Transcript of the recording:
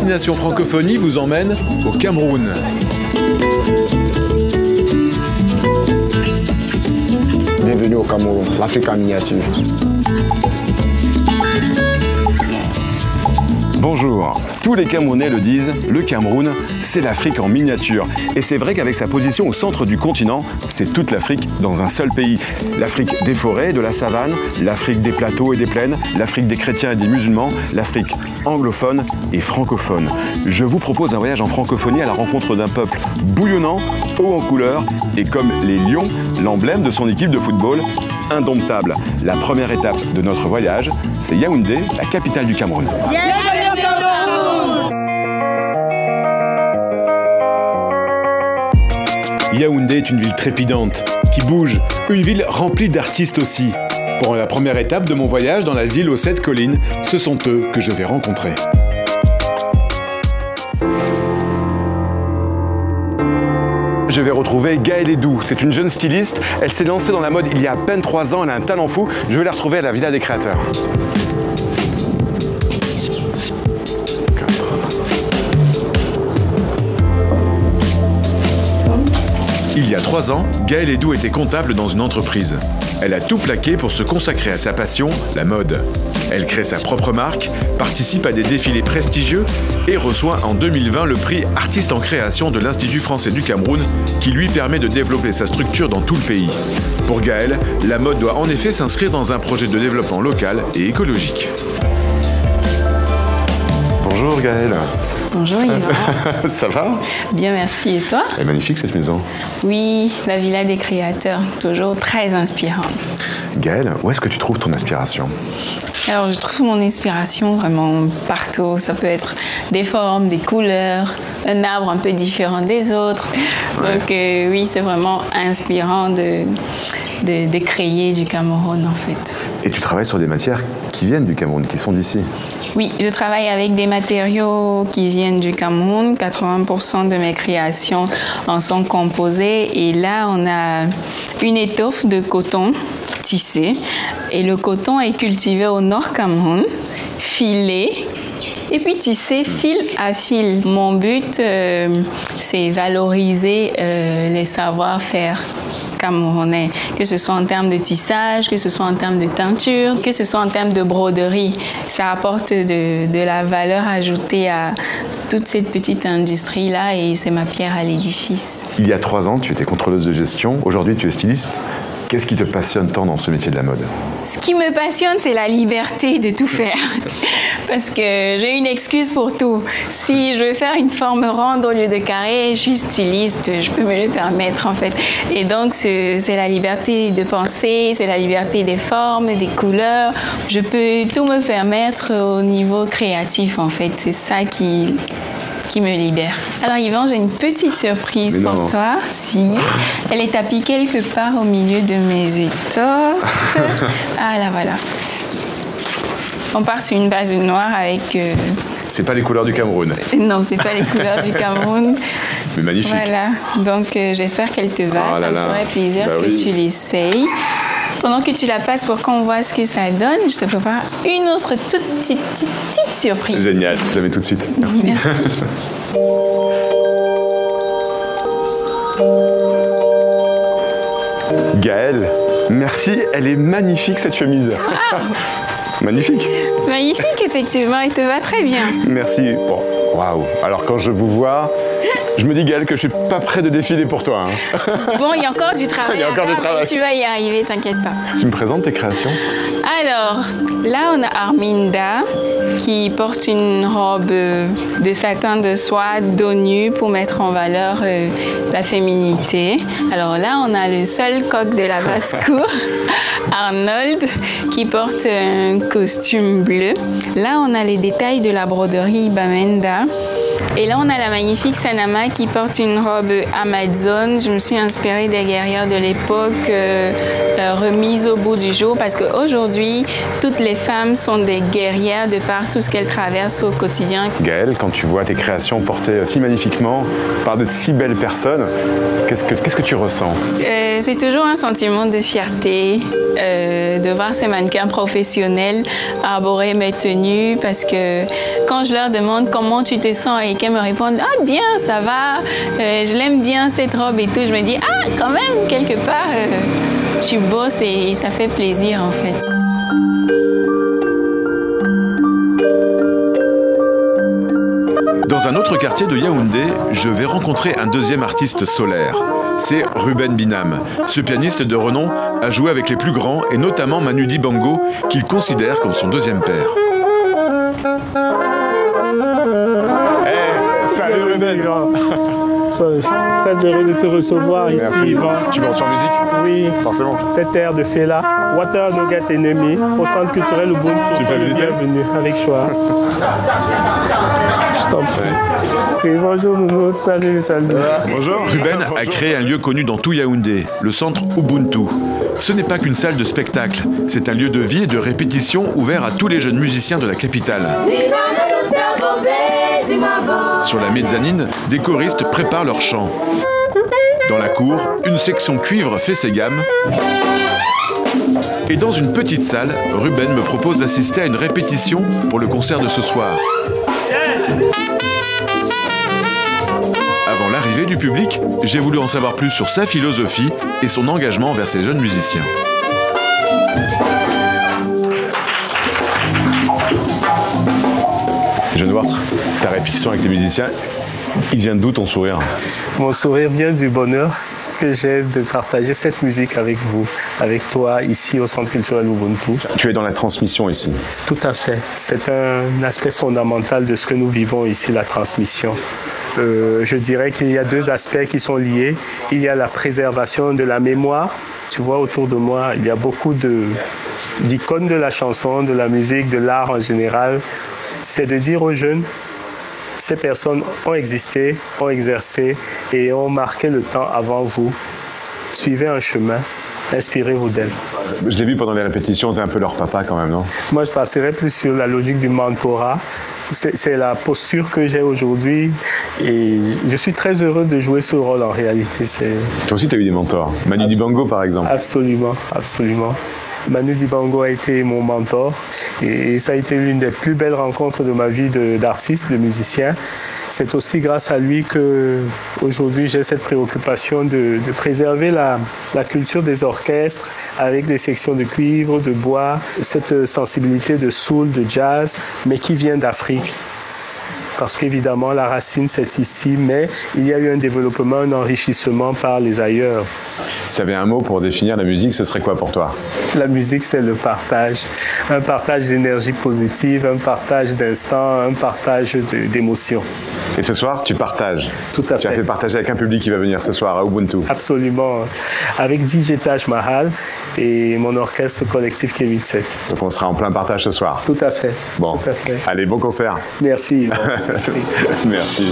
Destination Francophonie vous emmène au Cameroun. Bienvenue au Cameroun, l'Afrique en miniature. Bonjour, tous les Camerounais le disent, le Cameroun, c'est l'Afrique en miniature. Et c'est vrai qu'avec sa position au centre du continent, c'est toute l'Afrique dans un seul pays. L'Afrique des forêts, de la savane, l'Afrique des plateaux et des plaines, l'Afrique des chrétiens et des musulmans, l'Afrique anglophone et francophone. Je vous propose un voyage en francophonie à la rencontre d'un peuple bouillonnant, haut en couleur et comme les lions, l'emblème de son équipe de football, indomptable. La première étape de notre voyage, c'est Yaoundé, la capitale du Cameroun. Yaoundé est une ville trépidante, qui bouge, une ville remplie d'artistes aussi. Pour la première étape de mon voyage dans la ville aux 7 collines, ce sont eux que je vais rencontrer. Je vais retrouver Gaëlle Edou. C'est une jeune styliste. Elle s'est lancée dans la mode il y a à peine 3 ans. Elle a un talent fou. Je vais la retrouver à la Villa des Créateurs. Il y a 3 ans, Gaëlle Edou était comptable dans une entreprise. Elle a tout plaqué pour se consacrer à sa passion, la mode. Elle crée sa propre marque, participe à des défilés prestigieux et reçoit en 2020 le prix Artiste en création de l'Institut français du Cameroun qui lui permet de développer sa structure dans tout le pays. Pour Gaëlle, la mode doit en effet s'inscrire dans un projet de développement local et écologique. Bonjour Gaëlle. Bonjour Yvan. Ça va? Bien, merci. Et toi? Elle est magnifique cette maison. Oui, la Villa des Créateurs, toujours très inspirante. Gaëlle, où est-ce que tu trouves ton inspiration? Alors, je trouve mon inspiration vraiment partout. Ça peut être des formes, des couleurs, un arbre un peu différent des autres. Ouais. Donc, oui, c'est vraiment inspirant de créer du Cameroun, en fait. Et tu travailles sur des matières qui viennent du Cameroun, qui sont d'ici? Oui, je travaille avec des matériaux qui viennent du Cameroun. 80% de mes créations en sont composées. Et là, on a une étoffe de coton tissé. Et le coton est cultivé au Nord Cameroun, filé et puis tissé fil à fil. Mon but, c'est valoriser les savoir-faire camerounais, que ce soit en termes de tissage, que ce soit en termes de teinture, que ce soit en termes de broderie. Ça apporte de la valeur ajoutée à toute cette petite industrie-là et c'est ma pierre à l'édifice. Il y a 3 ans, tu étais contrôleuse de gestion. Aujourd'hui, tu es styliste. Qu'est-ce qui te passionne tant dans ce métier de la mode? Ce qui me passionne, c'est la liberté de tout faire. Parce que j'ai une excuse pour tout. Si je veux faire une forme ronde au lieu de carré, je suis styliste, je peux me le permettre en fait. Et donc, c'est la liberté de penser, c'est la liberté des formes, des couleurs. Je peux tout me permettre au niveau créatif en fait. C'est ça qui me libère. Alors Yvan, j'ai une petite surprise pour toi. Si, elle est tapie quelque part au milieu de mes étoffes. Ah là, voilà. On part sur une base noire avec... C'est pas les couleurs du Cameroun. Non, c'est pas les couleurs du Cameroun. Mais magnifique. Voilà. Donc j'espère qu'elle te va. Ça me ferait plaisir que tu l'essayes. Pendant que tu la passes pour qu'on voit ce que ça donne, je te prépare une autre toute petite surprise. Génial, je la mets tout de suite. Merci. Merci. Gaëlle, merci, elle est magnifique cette chemise. Ah. Magnifique. Magnifique, effectivement, elle te va très bien. Merci. Bon, waouh. Alors quand je vous vois, je me dis Gaëlle que je suis pas prêt de défiler pour toi. Bon, il y a encore du travail. Il y a encore du travail. Tu vas y arriver, t'inquiète pas. Tu me présentes tes créations? Alors, là, on a Arminda qui porte une robe de satin de soie dos nu pour mettre en valeur la féminité. Alors là, on a le seul coq de la basse-cour, Arnold, qui porte un costume bleu. Là, on a les détails de la broderie Bamenda. Et là, on a la magnifique Sanama qui porte une robe amazone. Je me suis inspirée des guerrières de l'époque, remise au bout du jour, parce qu'aujourd'hui, toutes les femmes sont des guerrières de par tout ce qu'elles traversent au quotidien. Gaëlle, quand tu vois tes créations portées si magnifiquement par de si belles personnes, qu'est-ce que tu ressens? C'est toujours un sentiment de fierté de voir ces mannequins professionnels arborer mes tenues, parce que quand je leur demande comment tu te sens et qu'elles me répondent « Ah bien, ça va, je l'aime bien cette robe et tout », je me dis « Ah, quand même, quelque part, tu bosses et ça fait plaisir en fait ». Dans un autre quartier de Yaoundé, je vais rencontrer un deuxième artiste solaire. C'est Ruben Binam. Ce pianiste de renom a joué avec les plus grands et notamment Manu Dibango, qu'il considère comme son deuxième père. Hey, salut Ruben. Je suis très heureux de te recevoir ici, Yvan. Tu branches en musique? Oui, Forcément. cette air de Fela, Water No Get Enemy, au centre culturel Ubuntu. Tu peux visiter? Bienvenue, avec choix. Je t'en prie. Oui, bonjour Nounou, salut. Bonjour. Ruben a créé un lieu connu dans tout Yaoundé, le centre Ubuntu. Ce n'est pas qu'une salle de spectacle, c'est un lieu de vie et de répétition ouvert à tous les jeunes musiciens de la capitale. Sur la mezzanine, des choristes préparent leur chant. Dans la cour, une section cuivre fait ses gammes. Et dans une petite salle, Ruben me propose d'assister à une répétition pour le concert de ce soir. Avant l'arrivée du public, j'ai voulu en savoir plus sur sa philosophie et son engagement envers ces jeunes musiciens. Je viens de voir ta répétition avec tes musiciens. Il vient d'où ton sourire? Mon sourire vient du bonheur que j'ai de partager cette musique avec vous, avec toi, ici au Centre culturel Ubuntu. Tu es dans la transmission ici. Tout à fait. C'est un aspect fondamental de ce que nous vivons ici, la transmission. Je dirais qu'il y a deux aspects qui sont liés. Il y a la préservation de la mémoire. Tu vois, autour de moi, il y a beaucoup d'icônes de la chanson, de la musique, de l'art en général. C'est de dire aux jeunes, ces personnes ont existé, ont exercé et ont marqué le temps avant vous. Suivez un chemin, inspirez-vous d'elles. Je l'ai vu pendant les répétitions, tu es un peu leur papa quand même, non? Moi, je partirais plus sur la logique du mentorat. C'est la posture que j'ai aujourd'hui et je suis très heureux de jouer ce rôle en réalité. Toi aussi, tu as eu des mentors. Manu Dibango, par exemple. Absolument, absolument. Manu Dibango a été mon mentor et ça a été l'une des plus belles rencontres de ma vie d'artiste, de musicien. C'est aussi grâce à lui que aujourd'hui j'ai cette préoccupation de préserver la culture des orchestres avec des sections de cuivre, de bois, cette sensibilité de soul, de jazz, mais qui vient d'Afrique. Parce qu'évidemment, la racine, c'est ici, mais il y a eu un développement, un enrichissement par les ailleurs. Si tu avais un mot pour définir la musique, ce serait quoi pour toi? La musique, c'est le partage. Un partage d'énergie positive, un partage d'instant, un partage d'émotions. Et ce soir, tu partages. Tout à fait. Tu as fait partager avec un public qui va venir ce soir à Ubuntu. Absolument. Avec DJ Taj Mahal et mon orchestre collectif Kemitse. Donc on sera en plein partage ce soir. Tout à fait. Bon, tout à fait. Allez, bon concert. Merci. Merci. Merci.